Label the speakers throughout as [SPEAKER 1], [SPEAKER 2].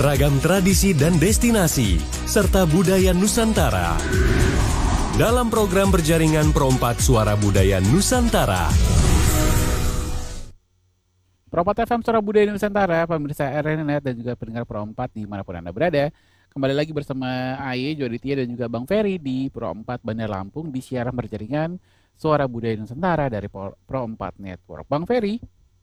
[SPEAKER 1] ragam tradisi dan destinasi, serta budaya Nusantara. Dalam program berjaringan Pro4 Suara Budaya Nusantara.
[SPEAKER 2] Pro4 FM Suara Budaya Nusantara, pemirsa RNNet dan juga pendengar Pro4 dimanapun Anda berada. Kembali lagi bersama Aye, Joditia dan juga Bang Ferry di Pro4 Bandar Lampung di siaran berjaringan Suara Budaya Nusantara dari Pro4 Network. Bang Ferry.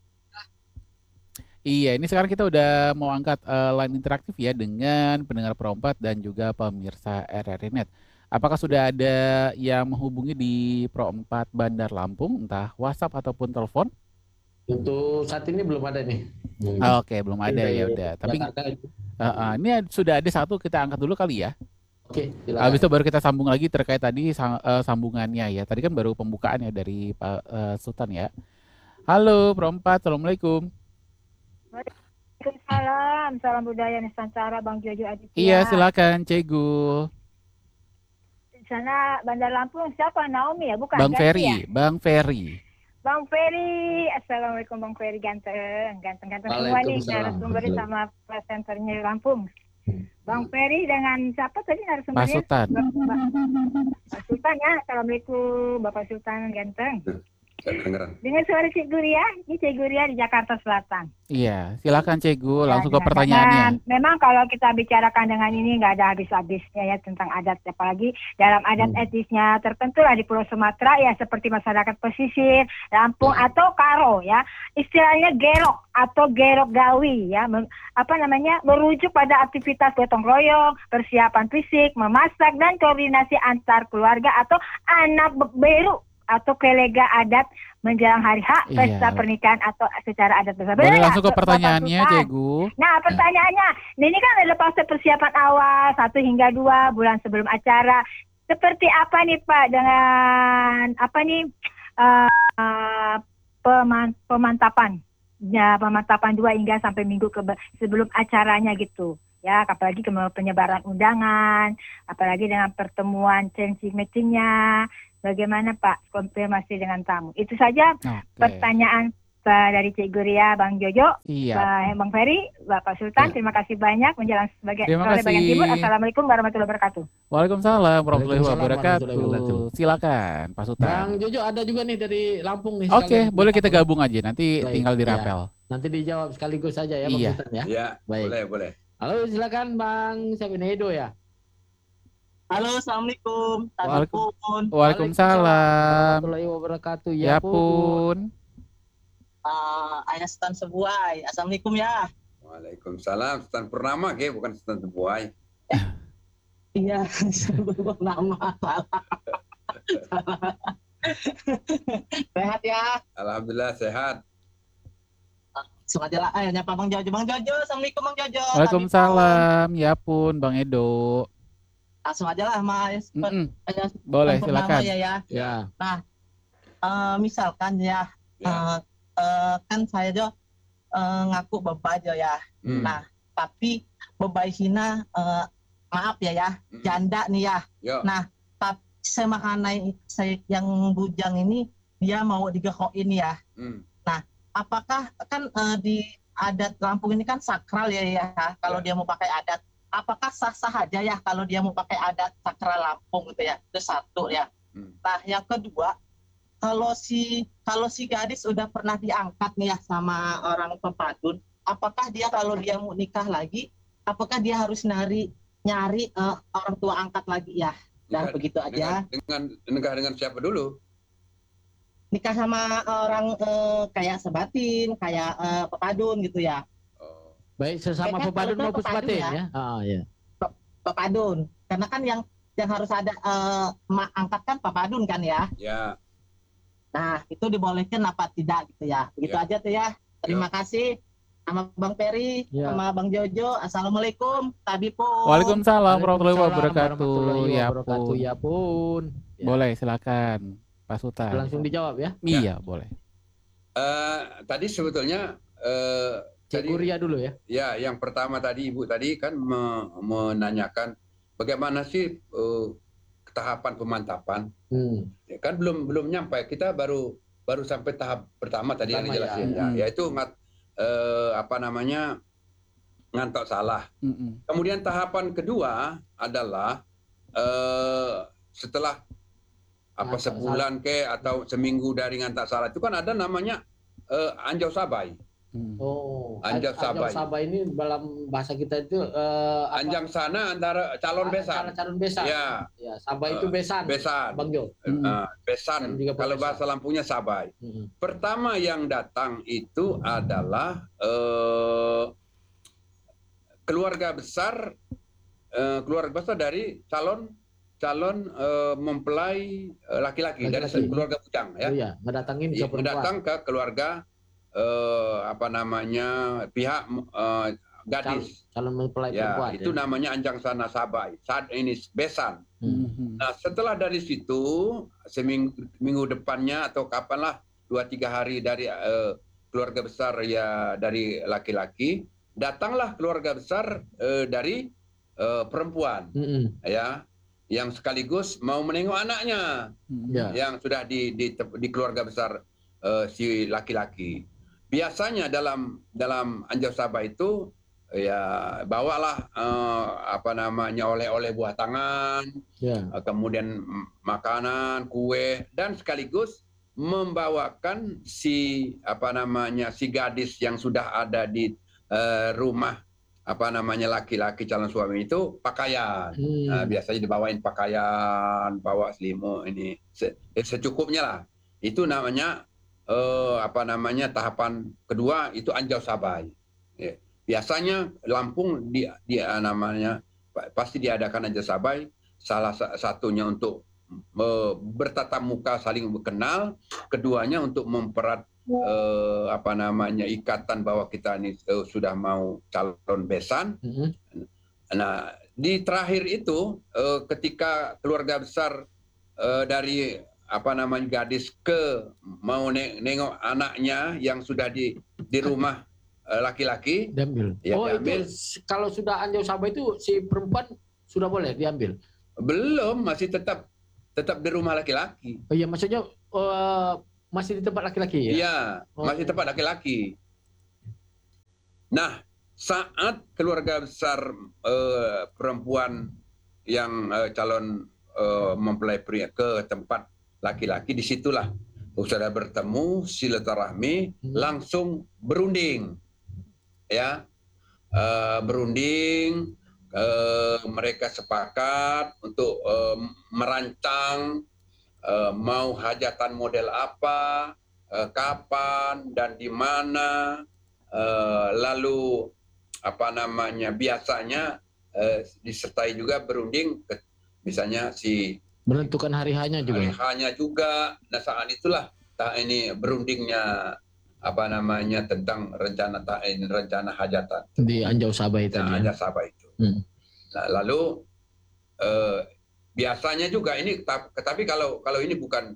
[SPEAKER 2] Iya, ini sekarang kita udah mau angkat line interaktif ya dengan pendengar Pro4 dan juga pemirsa RRNet. Apakah sudah ada yang menghubungi di Pro4 Bandar Lampung, entah WhatsApp ataupun telepon?
[SPEAKER 3] Untuk saat ini belum ada nih.
[SPEAKER 2] Oke, belum ada ya udah. Tapi ini sudah ada satu, kita angkat dulu kali ya.
[SPEAKER 3] Oke,
[SPEAKER 2] habis itu baru kita sambung lagi terkait tadi sambungannya ya. Tadi kan baru pembukaan ya dari Pak Sultan ya. Halo Pro4, Assalamualaikum.
[SPEAKER 4] Waalaikumsalam, salam budaya Nusantara, Bang Jojo Aditya.
[SPEAKER 2] Iya, silakan Cegu.
[SPEAKER 4] Di sana Bandar Lampung siapa? Naomi ya, bukan?
[SPEAKER 2] Bang Ferry,
[SPEAKER 4] ya?
[SPEAKER 2] Bang Ferry.
[SPEAKER 4] Bang Ferry, assalamualaikum Bang Ferry, ganteng semua nih narasumber sama presenternya Lampung. Bang Ferry dengan siapa tadi narasumbernya?
[SPEAKER 2] Pak Sultan.
[SPEAKER 4] Pak Sultan ya, assalamualaikum Bapak Sultan ganteng.
[SPEAKER 5] Kedengeran.
[SPEAKER 4] Dengan suara Cik Guria, ini Cik Guria di Jakarta Selatan.
[SPEAKER 2] Iya, silakan Cegu, langsung ke pertanyaannya.
[SPEAKER 4] Memang kalau kita bicarakan dengan ini nggak ada habis-habisnya ya tentang adat, apalagi dalam adat etisnya tertentu lah di Pulau Sumatera ya seperti masyarakat pesisir, Lampung atau Karo ya, istilahnya gerok atau gerok gawi ya, merujuk pada aktivitas gotong royong, persiapan fisik, memasak dan koordinasi antar keluarga atau anak beru atau kelega adat menjelang hari H, pesta pernikahan atau secara adat besar.
[SPEAKER 2] Boleh langsung ke pertanyaannya, Cegu.
[SPEAKER 4] Nah, pertanyaannya, ini kan ada fase persiapan awal 1 hingga 2 bulan sebelum acara. Seperti apa nih Pak dengan pemantapan? Ya, pemantapan 2 hingga sampai minggu sebelum acaranya gitu. Ya, apalagi penyebaran undangan, apalagi dengan pertemuan matching-matchingnya. Bagaimana Pak konfirmasi dengan tamu? Itu saja pertanyaan dari Cik Guria, Bang Jojo, Bang Ferry, Bapak Sultan. Terima kasih banyak menjelang bagian timur. Assalamualaikum warahmatullahi wabarakatuh.
[SPEAKER 2] Waalaikumsalam warahmatullahi wabarakatuh. Silakan Pak Sultan.
[SPEAKER 3] Bang Jojo ada juga nih dari Lampung nih.
[SPEAKER 2] Oke, boleh kita gabung aja. Nanti tinggal dirapel.
[SPEAKER 3] Nanti dijawab sekaligus saja ya Bang Sultan ya.
[SPEAKER 5] Iya,
[SPEAKER 3] baik.
[SPEAKER 5] Boleh.
[SPEAKER 3] Halo, silakan Bang Edo ya.
[SPEAKER 6] Halo, assalamualaikum.
[SPEAKER 2] Waalaikumsalam.
[SPEAKER 3] Warahmatullahi wabarakatuh.
[SPEAKER 2] Ya pun.
[SPEAKER 6] Ayah Sultan Sebuai. Assalamualaikum ya.
[SPEAKER 5] Waalaikumsalam. Sultan Purnama, bukan Sultan Sebuai.
[SPEAKER 6] Iya, nama. Sehat ya.
[SPEAKER 5] Alhamdulillah sehat.
[SPEAKER 6] Sengaja lah, nyapa Bang Jojo. Bang Jojo, assalamualaikum Bang Jojo.
[SPEAKER 2] Waalaikumsalam. Ya pun, Bang Edo.
[SPEAKER 6] Langsung aja lah Mas.
[SPEAKER 2] Boleh, silakan.
[SPEAKER 6] Ya. Nah, misalkan ya, kan saya ngaku bapak aja ya. Nah, tapi bapak hina, maaf ya, janda nih ya. Nah, tapi semakanai saya yang bujang ini dia mau digekoin ya. Nah, apakah kan di adat Lampung ini kan sakral ya, kalau dia mau pakai adat. Apakah sah-sah aja ya kalau dia mau pakai adat sakral Lampung gitu ya? Itu satu ya. Nah, yang kedua, kalau si gadis udah pernah diangkat nih ya sama orang pepadun, apakah dia kalau dia mau nikah lagi, apakah dia harus nyari orang tua angkat lagi ya? Dan begitu aja.
[SPEAKER 5] Dengan siapa dulu?
[SPEAKER 6] Nikah sama orang kayak sebatin, kayak pepadun gitu ya.
[SPEAKER 3] Baik, sesama pepadun maupun sebatin ya.
[SPEAKER 6] Pepadun. Karena kan yang harus ada angkat kan pepadun kan ya.
[SPEAKER 5] Ya.
[SPEAKER 6] Nah, itu dibolehkan apa tidak gitu ya. Begitu aja tuh ya. Terima kasih sama Bang Ferry, sama Bang Jojo. Assalamualaikum. Tabipun.
[SPEAKER 2] Waalaikumsalam warahmatullahi wabarakatuh.
[SPEAKER 3] Ya pun.
[SPEAKER 2] Boleh, silakan Pak Sultan.
[SPEAKER 3] Langsung dijawab ya.
[SPEAKER 2] Iya, boleh.
[SPEAKER 5] Tadi sebetulnya
[SPEAKER 3] Cik Guria dulu ya.
[SPEAKER 5] Ya, yang pertama tadi Ibu tadi kan menanyakan bagaimana sih tahapan pemantapan. Ya, kan belum nyampe, kita baru sampai tahap pertama tadi yang dijelasin ya, yaitu ngantok salah. Kemudian tahapan kedua adalah setelah sebulan atau seminggu dari ngantak salah itu kan ada namanya anjau sabai. Anjau
[SPEAKER 3] sabai ini dalam bahasa kita itu
[SPEAKER 5] anjang sana antara calon besan.
[SPEAKER 3] Calon besan.
[SPEAKER 5] Ya.
[SPEAKER 3] Sabai itu besan.
[SPEAKER 5] Besan.
[SPEAKER 3] Bang Jo.
[SPEAKER 5] Besan. Kalau bahasa Lampungnya sabai. Pertama yang datang itu adalah keluarga besar dari calon mempelai laki-laki dari keluarga bujang ya.
[SPEAKER 3] Iya,
[SPEAKER 5] mendatang ke keluarga pihak gadis.
[SPEAKER 3] Calon mempelai
[SPEAKER 5] ya,
[SPEAKER 3] perempuan.
[SPEAKER 5] Itu namanya anjang sana sabai. Saat ini besan. Nah, setelah dari situ seminggu depannya atau kapanlah 2-3 hari dari keluarga besar ya dari laki-laki, datanglah keluarga besar dari perempuan. Ya. Yang sekaligus mau menengok anaknya yang sudah di keluarga besar si laki-laki. Biasanya dalam anjau sabai itu ya bawalah oleh-oleh buah tangan, kemudian makanan, kue, dan sekaligus membawakan si gadis yang sudah ada di rumah laki-laki calon suami itu pakaian. Nah, biasanya dibawain pakaian, bawa selimut ini secukupnya lah. Itu namanya tahapan kedua itu anjau sabai. Ya. Biasanya Lampung pasti diadakan anjau sabai, salah satunya untuk bertatap muka saling berkenal, keduanya untuk memperat ikatan bahwa kita ini sudah mau calon besan. Nah, di terakhir itu ketika keluarga besar dari gadis mau nengok anaknya yang sudah di rumah laki-laki
[SPEAKER 3] diambil.
[SPEAKER 5] Ya,
[SPEAKER 3] diambil. Itu kalau sudah anjau sabai itu si perempuan sudah boleh diambil?
[SPEAKER 5] Belum, masih tetap di rumah laki-laki.
[SPEAKER 3] Oh iya, maksudnya masih di tempat laki-laki ya?
[SPEAKER 5] Iya, masih tempat laki-laki. Nah, saat keluarga besar perempuan yang calon mempelai pria ke tempat laki-laki, disitulah sudah bertemu silaturahmi, langsung berunding, ya, berunding. Mereka sepakat untuk merancang mau hajatan model apa, kapan dan di mana, lalu biasanya disertai juga berunding, misalnya si
[SPEAKER 3] menentukan hari hanya juga.
[SPEAKER 5] Hari hanya juga. Nah, saat itulah ini berundingnya tentang rencana hajatan
[SPEAKER 3] di anjau sabai tadi.
[SPEAKER 5] Anjau sabai itu. Nah, lalu biasanya juga ini, tapi kalau ini bukan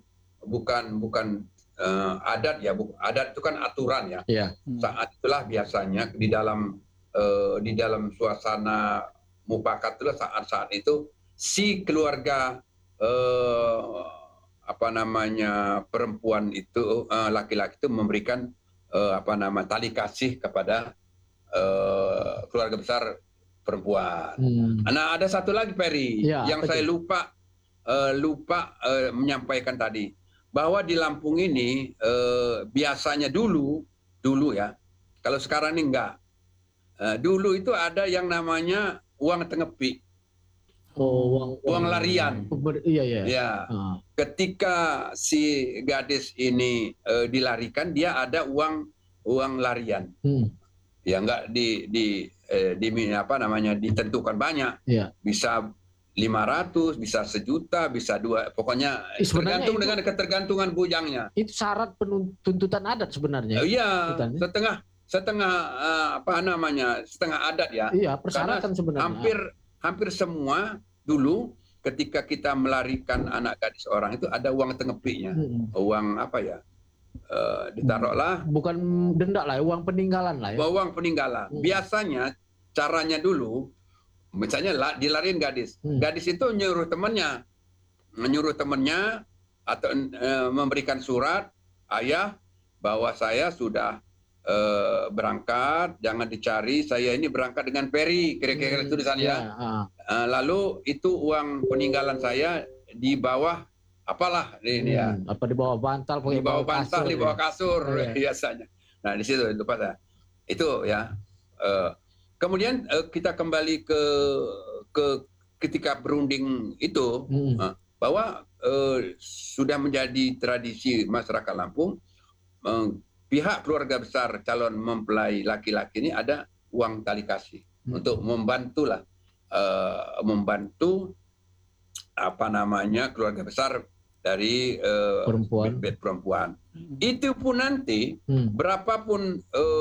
[SPEAKER 5] adat ya, adat itu kan aturan ya. Saat itulah biasanya di dalam suasana mufakat itulah saat itu si keluarga perempuan itu laki-laki itu memberikan tali kasih kepada keluarga besar perempuan. Nah, ada satu lagi Peri yang saya lupa menyampaikan tadi, bahwa di Lampung ini biasanya dulu ya, kalau sekarang ini enggak. Dulu itu ada yang namanya uang tengepi. Uang larian.
[SPEAKER 3] Iya.
[SPEAKER 5] Ya. Ketika si gadis ini dilarikan, dia ada uang larian. Ya, enggak ditentukan banyak. Bisa 500, bisa 1 juta, bisa 2, pokoknya tergantung dengan ketergantungan bujangnya.
[SPEAKER 3] Itu syarat tuntutan adat sebenarnya.
[SPEAKER 5] Iya, setengah adat ya.
[SPEAKER 3] Iya, persyaratan sebenarnya.
[SPEAKER 5] Hampir semua dulu ketika kita melarikan anak gadis orang itu ada uang tengepinya. Uang ditaruhlah.
[SPEAKER 3] Bukan denda lah, uang peninggalan lah ya.
[SPEAKER 5] Uang peninggalan. Biasanya caranya dulu, misalnya dilariin gadis. Gadis itu menyuruh temannya atau memberikan surat, ayah, bahwa saya sudah berangkat, jangan dicari, saya ini berangkat dengan ferry, kira-kira tulisannya. Lalu itu uang peninggalan saya di bawah apalah ini ya.
[SPEAKER 3] Apa di bawah bantal,
[SPEAKER 5] Di bawah bantal, di bawah kasur biasanya. Nah, di situ lupa saya. Itu ya. Kemudian kita kembali ke ketika berunding itu bahwa sudah menjadi tradisi masyarakat Lampung, pihak keluarga besar calon mempelai laki-laki ini ada uang tali kasih untuk membantu keluarga besar dari perempuan. Itu pun nanti berapapun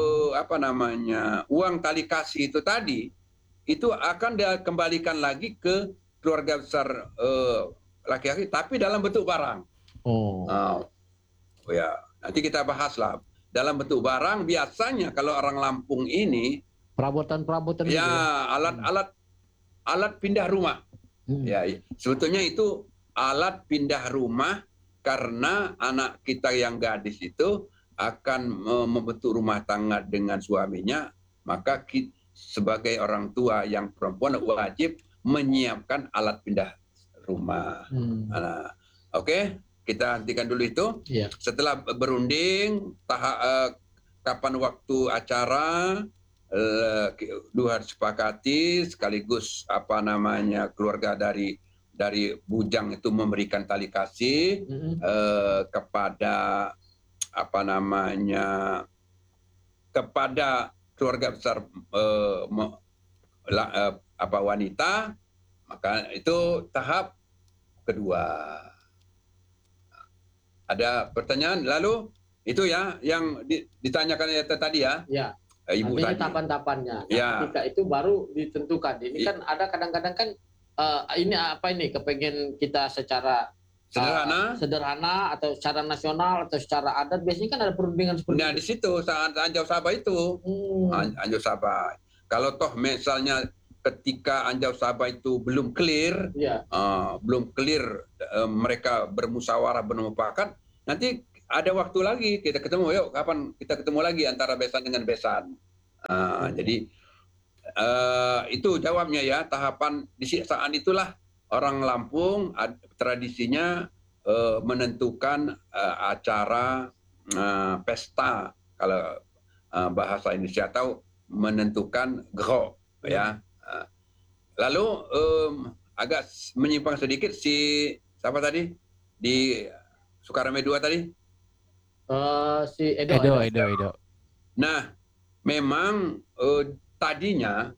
[SPEAKER 5] uang tali kasih itu tadi itu akan dikembalikan lagi ke keluarga besar laki-laki, tapi dalam bentuk barang. Ya, nanti kita bahas lah. Dalam bentuk barang biasanya kalau orang Lampung ini
[SPEAKER 3] perabotan
[SPEAKER 5] ya alat pindah rumah. Ya, sebetulnya itu alat pindah rumah karena anak kita yang gadis itu akan membentuk rumah tangga dengan suaminya, maka kita, sebagai orang tua yang perempuan wajib menyiapkan alat pindah rumah. Oke. Kita hentikan dulu itu. Setelah berunding, kapan waktu acara, dua sepakati sekaligus keluarga dari bujang itu memberikan tali kasih kepada kepada keluarga besar wanita, maka itu tahap kedua. Ada pertanyaan? Lalu itu ya yang ditanyakan tadi ya. Ibu tadi.
[SPEAKER 3] Tahapan-tahapannya. Ketika itu baru ditentukan. Ini kan ada kadang-kadang kan ini kepengen kita secara sederhana atau secara nasional atau secara adat, biasanya kan ada perundingan seperti itu.
[SPEAKER 5] Di situ saat Anjau Sabah itu. Anjau Sabah. Kalau toh misalnya ketika Anjau Sabah itu belum clear, mereka bermusyawarah bermufakat, nanti ada waktu lagi kita ketemu. Yuk, kapan kita ketemu lagi antara besan dengan besan. Jadi itu jawabnya ya, tahapan di saat itulah orang Lampung tradisinya menentukan acara pesta kalau bahasa Indonesia, atau menentukan gro ya. Lalu agak menyimpang sedikit siapa tadi di Sukarame 2 tadi?
[SPEAKER 3] Si Edo.
[SPEAKER 5] Nah, memang tadinya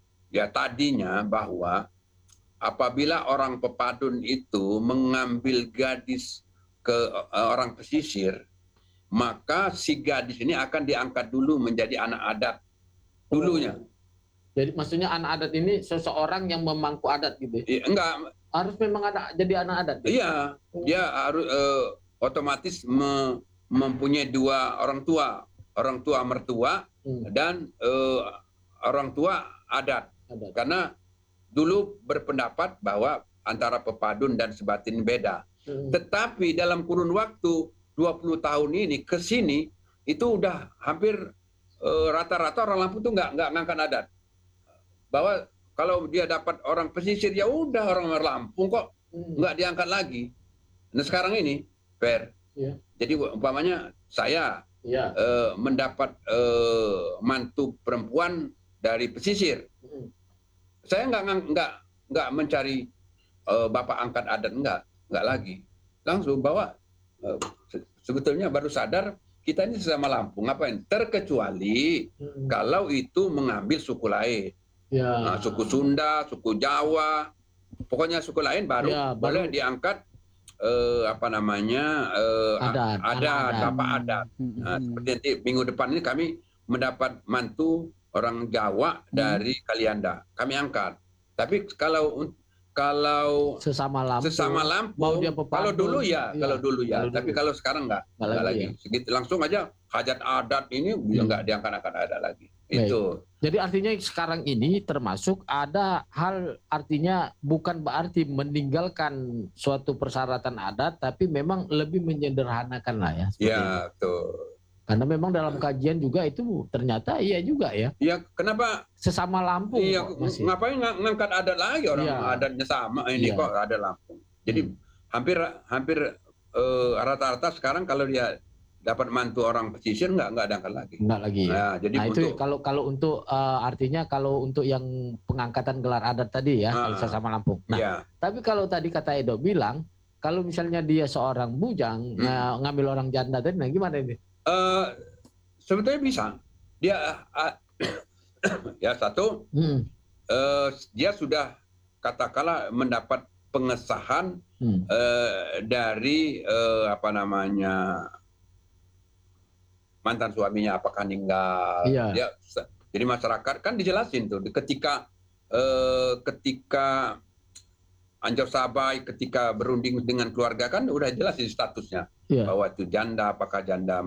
[SPEAKER 5] bahwa apabila orang pepadun itu mengambil gadis ke orang pesisir, maka si gadis ini akan diangkat dulu menjadi anak adat dulunya.
[SPEAKER 3] Jadi maksudnya anak adat ini seseorang yang memangku adat gitu?
[SPEAKER 5] Enggak.
[SPEAKER 3] Harus memang jadi anak adat?
[SPEAKER 5] Iya, dia harus otomatis mempunyai dua orang tua mertua dan orang tua adat. Karena dulu berpendapat bahwa antara pepadun dan sebatin beda. Tetapi dalam kurun waktu 20 tahun ini ke sini itu udah hampir rata-rata orang Lampung tuh nggak ngangkat adat. Bahwa kalau dia dapat orang pesisir, ya udah orang Lampung kok, nggak diangkat lagi. Nah sekarang ini fair. Jadi umpamanya saya mendapat mantu perempuan dari pesisir, saya nggak mencari bapak angkat adat, nggak lagi, langsung bawa. Sebetulnya baru sadar kita ini sesama Lampung, ngapain? Terkecuali kalau itu mengambil suku lain. Suku Sunda, suku Jawa, pokoknya suku lain baru boleh diangkat adat. Seperti nanti minggu depan ini kami mendapat mantu orang Jawa dari Kalianda, kami angkat. Tapi kalau sesama Lampung
[SPEAKER 3] mau dia pepadun,
[SPEAKER 5] kalau dulu ya. Tapi kalau sekarang nggak lagi. Segitu langsung aja hajat adat ini nggak diangkat-angkat adat lagi. Itu.
[SPEAKER 3] Jadi artinya sekarang ini termasuk ada hal, artinya bukan berarti meninggalkan suatu persyaratan adat, tapi memang lebih menyederhanakan lah ya.
[SPEAKER 5] Ya, betul.
[SPEAKER 3] Karena memang dalam kajian juga itu ternyata iya juga ya.
[SPEAKER 5] Iya, kenapa
[SPEAKER 3] sesama Lampung?
[SPEAKER 5] Iya, ngapain ngangkat adat lagi, orang adatnya sama ini kok ada Lampung. Jadi hampir rata-rata sekarang kalau dia dapat mantu orang pesisir nggak diangkat lagi.
[SPEAKER 3] Nggak lagi.
[SPEAKER 5] Nah, jadi
[SPEAKER 3] itu kalau untuk artinya kalau untuk yang pengangkatan gelar adat tadi ya, kalau sesama Lampung. Nah, tapi kalau tadi kata Edo bilang kalau misalnya dia seorang bujang ngambil orang janda tadi, nah gimana ini?
[SPEAKER 5] Sebetulnya bisa. Dia ya satu, dia sudah katakanlah mendapat pengesahan dari apa namanya mantan suaminya apakah meninggal. Dia, jadi masyarakat kan dijelasin tuh ketika Anjar Sabai ketika berunding dengan keluarga kan udah jelasin statusnya bahwa itu janda, apakah janda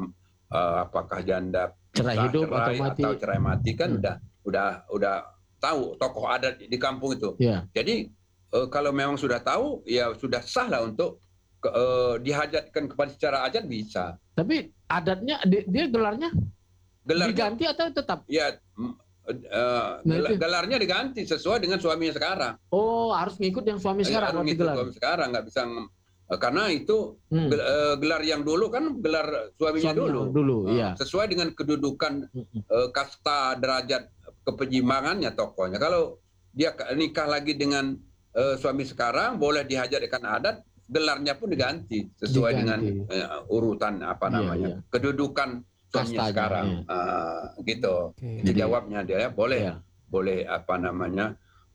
[SPEAKER 3] cerai hidup
[SPEAKER 5] atau cerai mati kan udah tahu tokoh adat di kampung itu. Jadi kalau memang sudah tahu ya sudah sah lah untuk dihajatkan kepada secara adat bisa.
[SPEAKER 3] Tapi adatnya dia gelarnya diganti atau tetap?
[SPEAKER 5] Ya gelarnya diganti sesuai dengan suaminya sekarang.
[SPEAKER 3] Oh, harus ngikut yang suami sekarang.
[SPEAKER 5] Harus ngikut suami sekarang, nggak bisa karena itu gelar yang dulu kan gelar suaminya dulu. Sesuai dengan kedudukan kasta derajat kepenyimangannya tokohnya. Kalau dia nikah lagi dengan suami sekarang boleh dihajatkan adat, gelarnya pun diganti sesuai dengan urutan apa namanya kedudukan suaminya sekarang gitu. Jadi jawabnya dia boleh apa namanya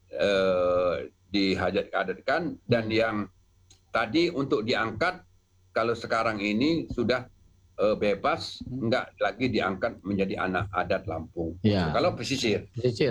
[SPEAKER 5] dihajat-adatkan. Dan yang tadi untuk diangkat kalau sekarang ini sudah bebas, nggak lagi diangkat menjadi anak adat Lampung. Kalau pesisir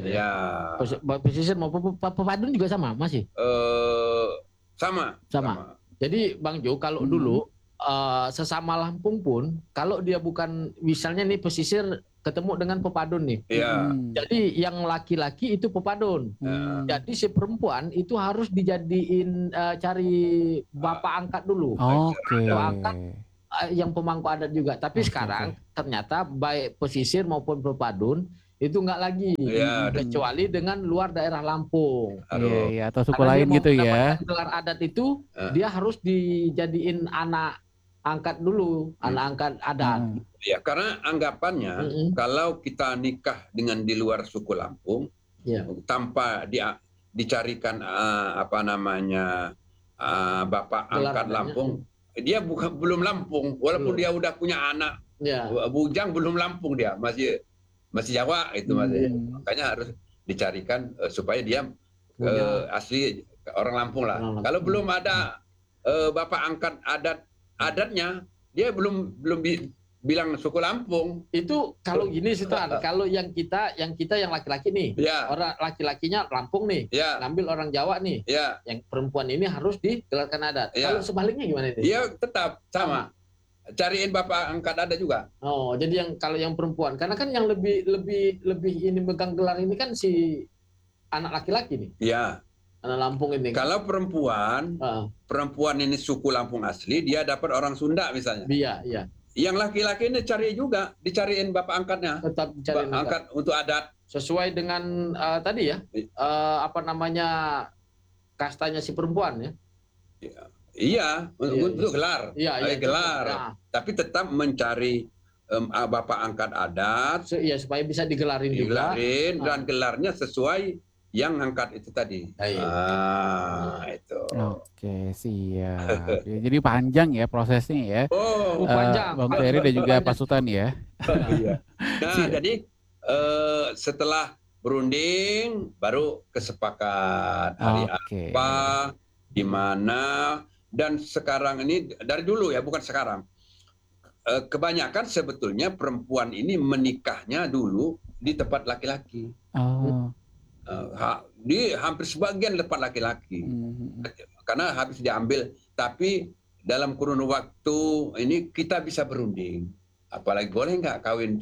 [SPEAKER 3] maupun pepadun juga sama masih
[SPEAKER 5] sama.
[SPEAKER 3] Jadi Bang Jo, kalau dulu sesama Lampung pun kalau dia bukan misalnya nih pesisir ketemu dengan pepadun nih. Jadi yang laki-laki itu pepadun. Jadi si perempuan itu harus dijadiin cari bapak angkat dulu. Bapak angkat yang pemangku adat juga. Tapi sekarang ternyata baik pesisir maupun pepadun itu nggak lagi kecuali dengan luar daerah Lampung.
[SPEAKER 2] Atau suku lain gitu ya.
[SPEAKER 3] Gelar adat itu dia harus dijadiin anak angkat dulu, anak angkat adat.
[SPEAKER 5] Ya, karena anggapannya kalau kita nikah dengan di luar suku Lampung, tanpa dicarikan apa namanya bapak angkat Lampung, dia belum Lampung, walaupun dia udah punya anak bujang belum Lampung, dia masih Jawa itu makanya harus dicarikan supaya dia asli orang Lampung lah. Kalau belum ada bapak angkat adatnya, dia belum bilang suku Lampung.
[SPEAKER 3] Itu kalau gini Sultan, kalau yang kita yang laki-laki nih, orang laki-lakinya Lampung nih, ngambil orang Jawa nih, yang perempuan ini harus digelarkan adat. Kalau sebaliknya gimana itu?
[SPEAKER 5] Iya tetap sama. Cariin bapak angkat adat juga.
[SPEAKER 3] Oh, jadi kalau yang perempuan, karena kan yang lebih ini megang gelar ini kan si anak laki-laki nih. Anak Lampung ini.
[SPEAKER 5] Kalau perempuan ini suku Lampung asli, dia dapat orang Sunda misalnya. Yang laki-laki ini dicariin bapak angkatnya. Tetap dicariin angkat untuk adat.
[SPEAKER 3] Sesuai dengan tadi ya, apa namanya kastanya si perempuan ya.
[SPEAKER 5] Untuk gelar. Gelar. Tapi tetap mencari bapak angkat adat.
[SPEAKER 3] Supaya bisa digelarin juga.
[SPEAKER 5] Dan gelarnya sesuai yang angkat itu tadi. Itu.
[SPEAKER 2] Oke, siap. Jadi panjang ya prosesnya ya.
[SPEAKER 3] Panjang.
[SPEAKER 2] Bang Ferry dan juga Pak Sultan ya.
[SPEAKER 5] Jadi setelah berunding baru kesepakat hari apa, di mana. Dan sekarang ini dari dulu ya, bukan sekarang. Kebanyakan sebetulnya perempuan ini menikahnya dulu di tempat laki-laki. Di hampir sebagian tempat laki-laki. Karena habis diambil. Tapi dalam kurun waktu ini kita bisa berunding. Apalagi boleh nggak kawin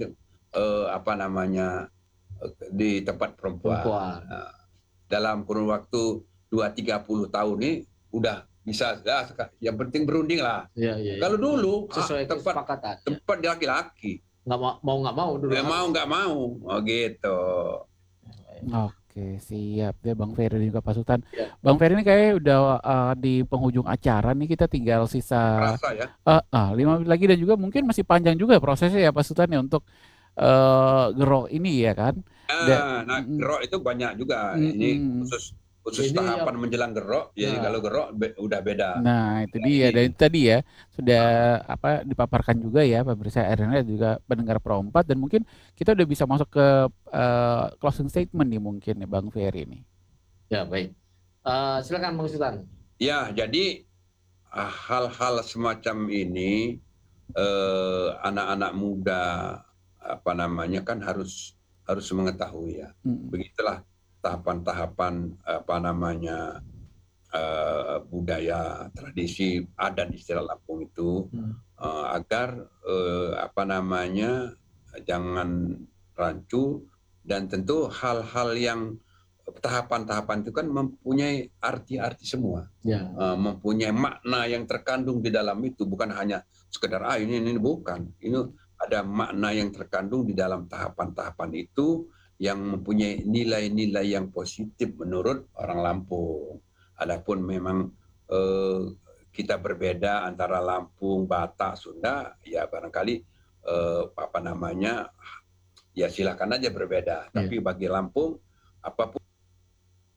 [SPEAKER 5] di tempat perempuan. Dalam kurun waktu 2-30 tahun ini udah bisa, yang penting berunding lah. Kalau dulu
[SPEAKER 3] sesuai
[SPEAKER 5] tempat laki-laki,
[SPEAKER 3] nggak mau dulu.
[SPEAKER 5] Nggak mau, oh gitu.
[SPEAKER 2] Oke, siap ya Bang Ferry dan juga Pak Sultan. Ya. Bang Ferry ini kayaknya udah di penghujung acara nih, kita tinggal sisa 5 menit lagi dan juga mungkin masih panjang juga prosesnya ya Pak Sultan ya untuk Gero ini ya kan.
[SPEAKER 5] Gero itu banyak juga. Ini khusus tahapan menjelang Gero. Jadi kalau Gero udah beda.
[SPEAKER 2] Nah, itu dia. Dan tadi ya sudah dipaparkan juga ya pemirsa RNN juga pendengar Pro 4, dan mungkin kita udah bisa masuk ke closing statement nih mungkin nih Bang Ferry nih.
[SPEAKER 3] Ya, baik. Silakan Bang Sultan.
[SPEAKER 5] Ya, jadi hal-hal semacam ini anak-anak muda kan harus mengetahui ya. Begitulah tahapan-tahapan budaya, tradisi, adat istilah Lampung itu agar jangan rancu, dan tentu hal-hal yang tahapan-tahapan itu kan mempunyai arti-arti semua, mempunyai makna yang terkandung di dalam itu, bukan hanya sekedar ini bukan, ini ada makna yang terkandung di dalam tahapan-tahapan itu yang mempunyai nilai-nilai yang positif menurut orang Lampung. Adapun memang kita berbeda antara Lampung, Batak, Sunda, ya barangkali ya silakan aja berbeda. Tapi bagi Lampung apapun